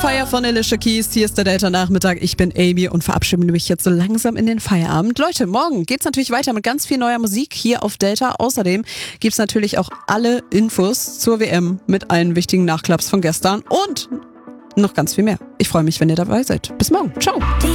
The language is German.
Feier von Alicia Keys, hier ist der Delta-Nachmittag. Ich bin Amy und verabschiede mich jetzt so langsam in den Feierabend. Leute, morgen geht's natürlich weiter mit ganz viel neuer Musik hier auf Delta. Außerdem gibt's natürlich auch alle Infos zur WM mit allen wichtigen Nachklaps von gestern und noch ganz viel mehr. Ich freue mich, wenn ihr dabei seid. Bis morgen. Ciao.